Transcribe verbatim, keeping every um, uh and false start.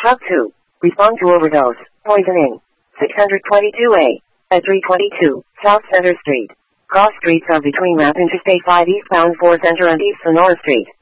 Hub two. Respond to overdose. Poisoning. six twenty-two A. At three twenty-two. South Center Street. Cross streets are between Mapp Interstate five eastbound four Center and East Sonora Street.